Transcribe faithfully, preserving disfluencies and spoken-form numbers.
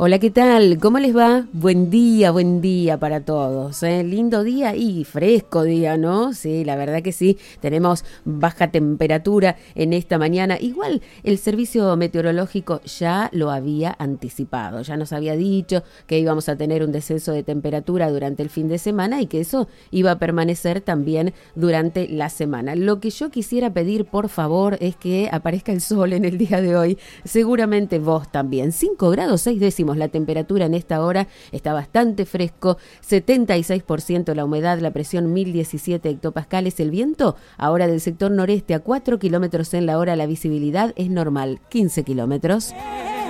Hola, ¿qué tal? ¿Cómo les va? Buen día, buen día para todos, ¿eh? Lindo día y fresco día, ¿no? Sí, la verdad que sí. Tenemos baja temperatura en esta mañana. Igual el servicio meteorológico ya lo había anticipado. Ya nos había dicho que íbamos a tener un descenso de temperatura durante el fin de semana y que eso iba a permanecer también durante la semana. Lo que yo quisiera pedir, por favor, es que aparezca el sol en el día de hoy. Seguramente vos también. cinco grados seis décimos la temperatura en esta hora, está bastante fresco, setenta y seis por ciento la humedad, la presión mil diecisiete hectopascales, el viento ahora del sector noreste a cuatro kilómetros en la hora, la visibilidad es normal, quince kilómetros.